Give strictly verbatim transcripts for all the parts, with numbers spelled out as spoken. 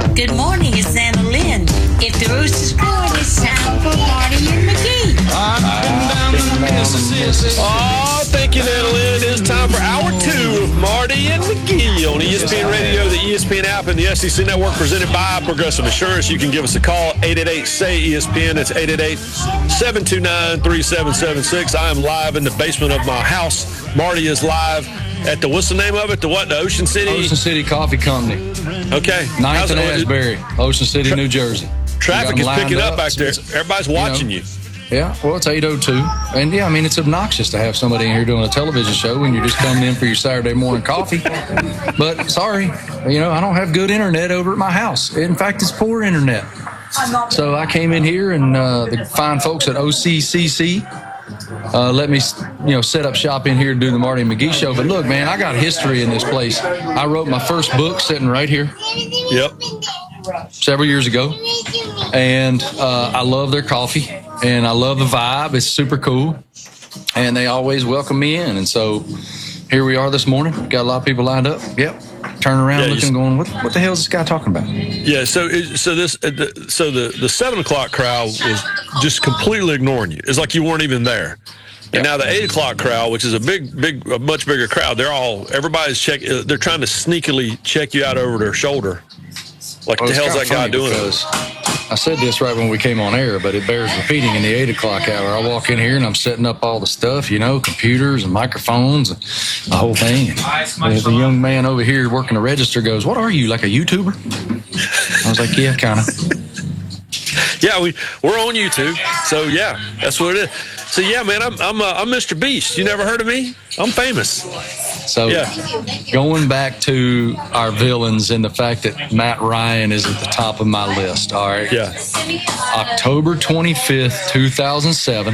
Good morning, it's Anna Lynn. If the rooster's crowing, it's time for Marty and McGee. Oh, thank you, Anna Lynn. It's time for hour two of Marty and McGee on E S P N Radio, the E S P N app, and the S E C Network, presented by Progressive Insurance. You can give us a call, eight eight eight, S A Y, E S P N. It's eight eight eight, seven two nine, three seven seven six. I am live in the basement of my house. Marty is live at the, what's the name of it? The what? The Ocean City? Ocean City Coffee Company. Okay. ninth and Asbury, Ocean City, New Jersey. Traffic is picking up back there. Everybody's watching you. Yeah, well, it's eight oh two. And, yeah, I mean, it's obnoxious to have somebody in here doing a television show when you're just coming in for your Saturday morning coffee. But, sorry, you know, I don't have good internet over at my house. In fact, it's poor internet. So I came in here, and uh, the fine folks at O C C C uh, let me, you know, set up shop in here to do the Marty and McGee show. But, look, man, I got history in this place. I wrote my first book sitting right here. Yep. Several years ago. And uh, I love their coffee. And I love the vibe. It's super cool. And they always welcome me in. And so here we are this morning. Got a lot of people lined up. Yep. Turning around, yeah, looking, going, what, what the hell is this guy talking about? Yeah, so it, so this uh, the, so the, the seven o'clock crowd was just completely ignoring you. It's like you weren't even there. And yep. Now the eight o'clock crowd, which is a big, big, a much bigger crowd, they're all, everybody's check. They're trying to sneakily check you out over their shoulder. Like, well, the hell's that guy doing? I said this right when we came on air, but it bears repeating in the eight o'clock hour. I walk in here and I'm setting up all the stuff, you know, computers and microphones and the whole thing. And the young man over here working the register goes, "What are you, like a YouTuber?" I was like, "Yeah, kind of." Yeah, we we're on YouTube, so yeah, that's what it is. So yeah, man, I'm I'm uh, I'm Mister Beast. You never heard of me? I'm famous. So yeah. Going back to our villains and the fact that Matt Ryan is at the top of my list. All right. Yeah. October twenty-fifth, two thousand seven.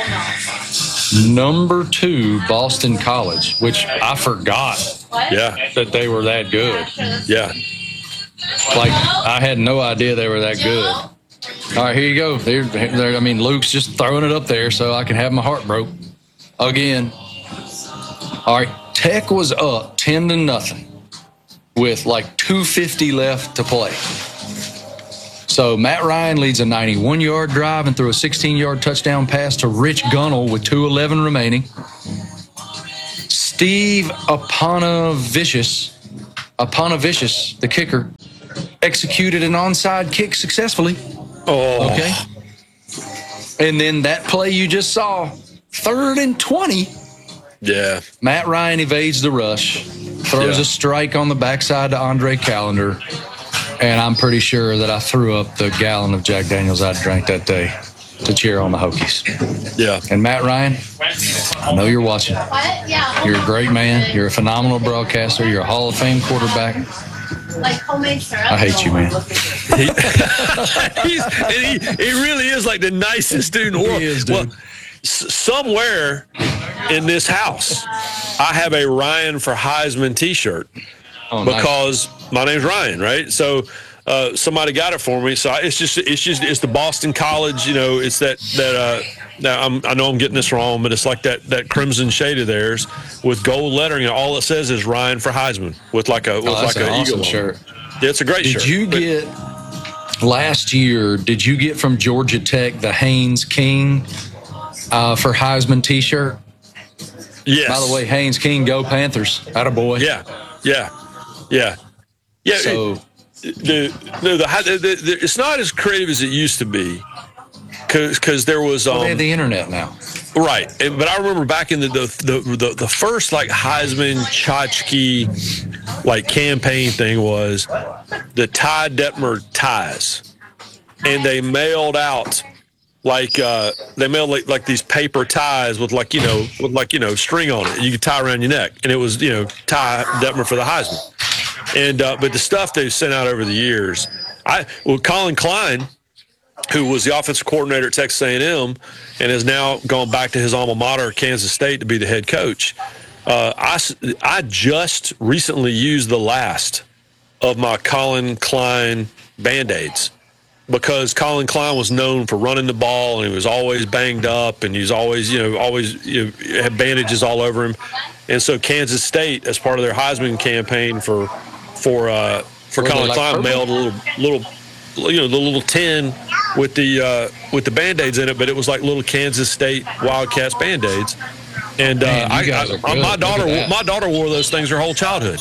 Number two, Boston College, which I forgot. Yeah. That they were that good. Yeah. Like, I had no idea they were that good. All right, here you go. They're, they're, I mean, Luke's just throwing it up there so I can have my heart broke again. All right, Tech was up ten to nothing with like two fifty left to play. So Matt Ryan leads a ninety-one-yard drive and threw a sixteen-yard touchdown pass to Rich Gunnell with two eleven remaining. Steve Aponavicius, Aponavicius, the kicker, executed an onside kick successfully. Oh. Okay. And then that play you just saw, third and twenty. Yeah. Matt Ryan evades the rush, throws yeah. a strike on the backside to Andre Callender, and I'm pretty sure that I threw up the gallon of Jack Daniels I drank that day to cheer on the Hokies. Yeah. And Matt Ryan, I know you're watching. You're a great man. You're a phenomenal broadcaster. You're a Hall of Fame quarterback. Like homemade syrup. I hate you, man. he, he's, he, he really is like the nicest dude in the world. He is, dude. Well, s- somewhere in this house, I have a Ryan for Heisman T-shirt oh, because nice. my name's Ryan, right? So uh, somebody got it for me. So I, it's just, it's just, it's the Boston College. You know, it's that that. Uh, now I'm, I know I'm getting this wrong, but it's like that that crimson shade of theirs with gold lettering, and all it says is Ryan for Heisman with like a with oh, like an an awesome eagle shirt. Yeah, it's a great did shirt. Did you but, get last year? Did you get from Georgia Tech the Haynes King uh, for Heisman T-shirt? Yes. By the way, Haynes King, go Panthers! Attaboy. Yeah, yeah, yeah, yeah. So it, the, no, the, the, the it's not as creative as it used to be. Because there was um, well, they have the internet now, right? But I remember back in the the the, the, the first like Heisman Tchotchke like campaign thing was the Ty Detmer ties, and they mailed out like uh, they mailed like, like these paper ties with like you know with like you know string on it. You could tie around your neck, and it was you know Ty Detmer for the Heisman. And uh, but the stuff they've sent out over the years, I well Colin Klein, who was the offensive coordinator at Texas A and M and has now gone back to his alma mater, Kansas State, to be the head coach. Uh, I, I just recently used the last of my Colin Klein Band-Aids because Colin Klein was known for running the ball, and he was always banged up, and he was always, you know, always you know, had bandages all over him. And so Kansas State, as part of their Heisman campaign for for uh, for Were they Colin like Klein purple? mailed a little little you know the little tin with the uh, with the Band-Aids in it, but it was like little Kansas State Wildcats Band-Aids. And uh, Man, you I, guys I, are good. my Look daughter, at that. my daughter wore those things her whole childhood.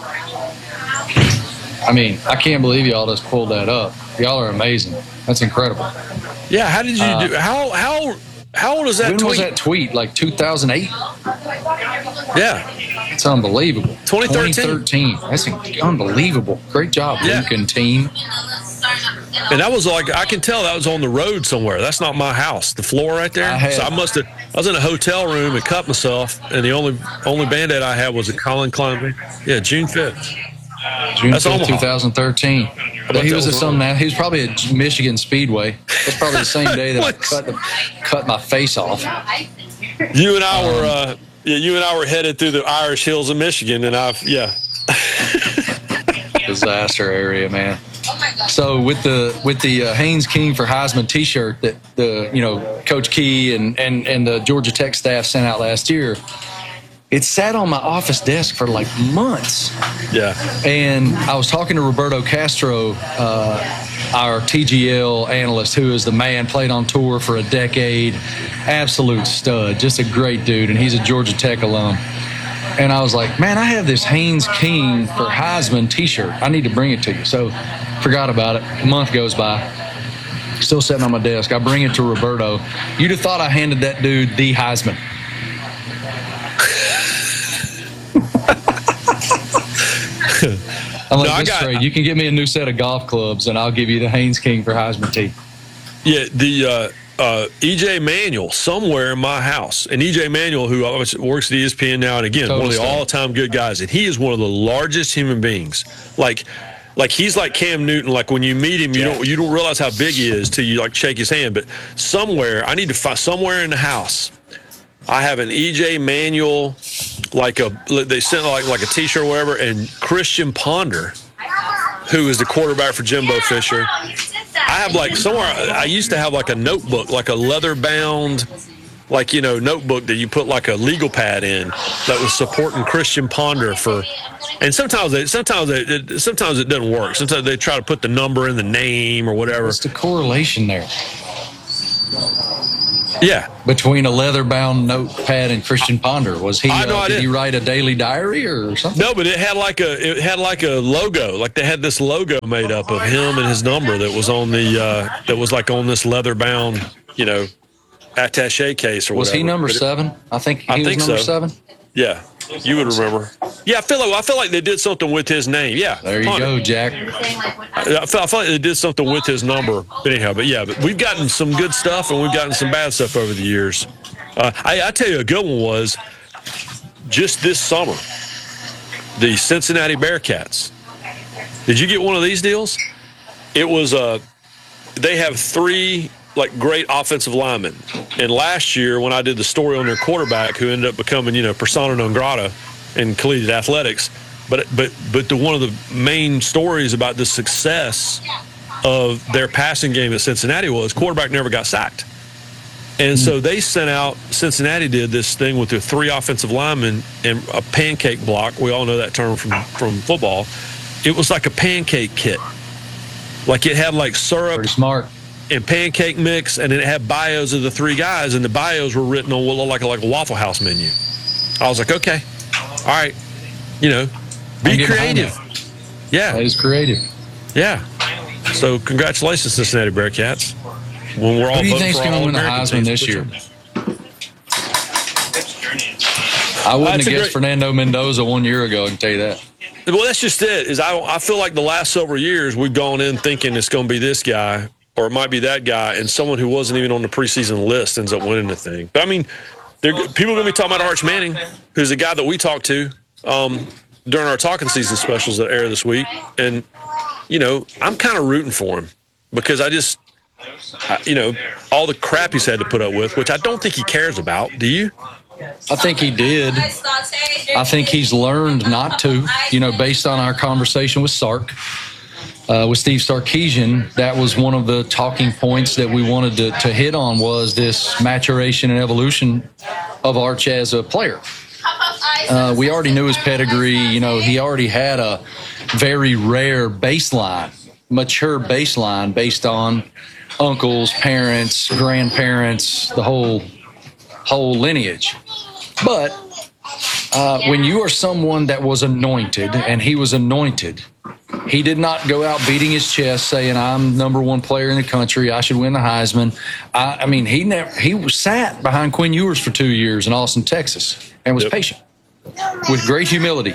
I mean, I can't believe y'all just pulled that up. Y'all are amazing. That's incredible. Yeah, how did you Uh, do? How how how old is that When tweet? was that tweet? Like two thousand eight? Yeah, It's unbelievable. twenty thirteen. twenty thirteen. That's unbelievable. Great job, Yeah. Lincoln team. and that was like I can tell that was on the road somewhere. That's not my house. The floor right there. I had- so I must have. I was in a hotel room and cut myself, and the only only Band-Aid I had was a Colin Klein. Band- Yeah, June fifth. June That's fifth, Omaha. twenty thirteen. bet He that was was at some. He was probably at Michigan Speedway. That's probably the same day that I What? cut the, cut my face off. You and I were. Uh, yeah, you and I were headed through the Irish hills of Michigan, and I've yeah. Disaster area, man. So with the with the uh, Haynes King for Heisman T-shirt that the you know Coach Key and and and the Georgia Tech staff sent out last year, it sat on my office desk for like months. Yeah. And I was talking to Roberto Castro, uh, our T G L analyst, who is the man, played on tour for a decade, absolute stud, just a great dude, and he's a Georgia Tech alum. And I was like, man, I have this Haynes King for Heisman T-shirt. I need to bring it to you. So forgot about it. A month goes by. Still sitting on my desk. I bring it to Roberto. You'd have thought I handed that dude the Heisman. I'm like, No, I this got- trade, you can give me a new set of golf clubs, and I'll give you the Haynes King for Heisman T. Yeah, the uh, uh, E J Manuel somewhere in my house, and E J Manuel, who obviously works at E S P N now, and again, Total one of the stud. all-time good guys, and he is one of the largest human beings. Like, like he's like Cam Newton. Like when you meet him, you don't you don't realize how big he is till you like shake his hand. But somewhere, I need to find somewhere in the house. I have an E J Manuel, like a they sent like like a T-shirt or whatever, and Christian Ponder, who is the quarterback for Jimbo Fisher. I have like somewhere. I used to have like a notebook, like a leather-bound, like you know, notebook that you put like a legal pad in that was supporting Christian Ponder for. And sometimes they, sometimes they, it, sometimes it doesn't work. Sometimes they try to put the number in the name or whatever. What's the correlation there Yeah. between a leather-bound notepad and Christian Ponder? Was he? I had no Uh, did idea. he write a daily diary or something? No, but it had like a it had like a logo. Like they had this logo made up of him and his number that was on the uh, that was like on this leather bound, you know, attaché case or Was whatever. he number But it- seven? I think he I was think number so. seven. Yeah, you would remember. Yeah, I feel like I feel like they did something with his name. Yeah, There you Ponder. go, Jack. I feel, I feel like they did something with his number. But anyhow, but yeah, but we've gotten some good stuff and we've gotten some bad stuff over the years. Uh, I, I tell you, a good one was just this summer, the Cincinnati Bearcats. Did you get one of these deals? It was uh, they have three like great offensive linemen, and last year when I did the story on their quarterback, who ended up becoming you know persona non grata in collegiate athletics, but but but the one of the main stories about the success of their passing game at Cincinnati was quarterback never got sacked. And so they sent out, Cincinnati did this thing with their three offensive linemen and a pancake block. We all know that term from, from football. It was like a pancake kit. Like it had like syrup Pretty smart. and pancake mix, and then it had bios of the three guys, and the bios were written on what looked like a, like a Waffle House menu. I was like, okay, all right, you know, I be get behind creative. That Yeah, is creative. yeah. So congratulations, Cincinnati Bearcats. When we're all Who do you voting think's for going to win the All-American Heisman teams, this year? which are- I wouldn't That's have a guessed great- Fernando Mendoza one year ago. I can tell you that. Well, that's just it. Is I I feel like the last several years we've gone in thinking it's going to be this guy or it might be that guy, and someone who wasn't even on the preseason list ends up winning the thing. But I mean, there, people are going to be talking about Arch Manning, who's a guy that we talked to um, during our talking season specials that air this week, and you know I'm kind of rooting for him because I just. I, you know, all the crap he's had to put up with, which I don't think he cares about. Do you? I think he did. I think he's learned not to, you know, based on our conversation with Sark, uh, with Steve Sarkisian. That was one of the talking points that we wanted to, to hit on was this maturation and evolution of Arch as a player. Uh, we already knew his pedigree. You know, he already had a very rare baseline, mature baseline based on uncles, parents, grandparents, the whole whole lineage. But uh, when you are someone that was anointed, and he was anointed, he did not go out beating his chest saying, I'm number one player in the country, I should win the Heisman. I, I mean, he never he sat behind Quinn Ewers for two years in Austin, Texas, and was Yep. patient with great humility.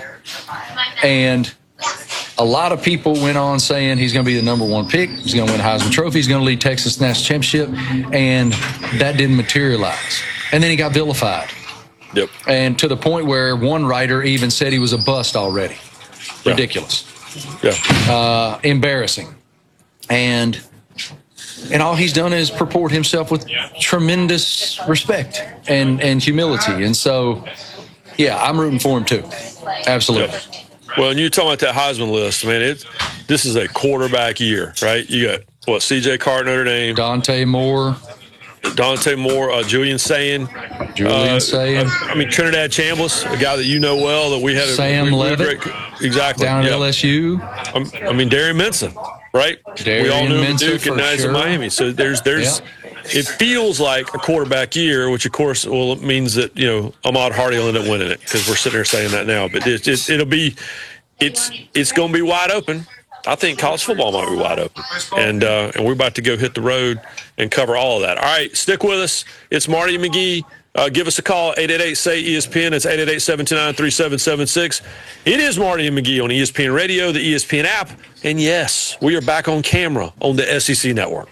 And a lot of people went on saying he's going to be the number one pick, he's going to win the Heisman Trophy, he's going to lead Texas to the national championship, and that didn't materialize. And then he got vilified. Yep. And to the point where one writer even said he was a bust already. Yeah. Ridiculous. Yeah. Uh, embarrassing. And and all he's done is purport himself with tremendous respect and, and humility. And so, yeah, I'm rooting for him too. Absolutely. Yeah. Well, and you're talking about that Heisman list, man. It this is a quarterback year, right? You got what? C J Carr, Notre Dame, Dante Moore, Dante Moore, uh, Julian Saying, Julian uh, Saying. uh, I mean Trinidad Chambliss, a guy that you know well that we had a Sam we, we had a Leavitt, great, exactly down at yeah. L S U. Um, I mean Darian Minson, right? Darian we all knew him at Minson Duke, and for now he's sure. in Miami. So there's there's. Yep. It feels like a quarterback year, which of course, well, it means that you know Ahmad Hardy will end up winning it because we're sitting there saying that now. But it, it, it'll be, it's it's going to be wide open. I think college football might be wide open, and uh, and we're about to go hit the road and cover all of that. All right, stick with us. It's Marty McGee. Uh, give us a call, eight eight eight, S A Y, E S P N. It's eight eight eight, seven two nine, three seven seven six. It is Marty and McGee on E S P N Radio, the E S P N app, and yes, we are back on camera on the S E C Network.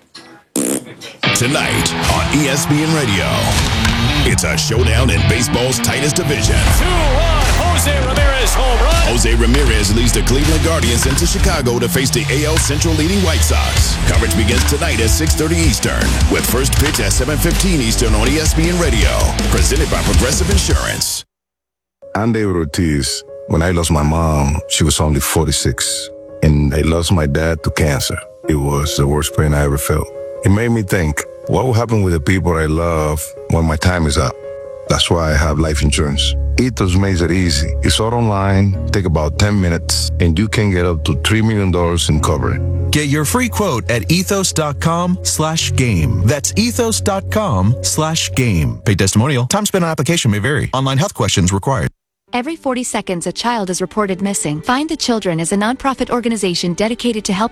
Tonight on E S P N Radio, it's a showdown in baseball's tightest division. two one, Jose Ramirez home run. Jose Ramirez leads the Cleveland Guardians into Chicago to face the A L Central leading White Sox. Coverage begins tonight at six thirty Eastern, with first pitch at seven fifteen Eastern on E S P N Radio. Presented by Progressive Insurance. I'm David Ortiz. When I lost my mom, she was only forty-six. And I lost my dad to cancer. It was the worst pain I ever felt. It made me think, what will happen with the people I love when my time is up? That's why I have life insurance. Ethos makes it easy. It's all online, take about ten minutes, and you can get up to three million dollars in coverage. Get your free quote at ethos.com slash game. That's ethos.com slash game. Paid testimonial. Time spent on application may vary. Online health questions required. Every forty seconds, a child is reported missing. Find the Children is a nonprofit organization dedicated to help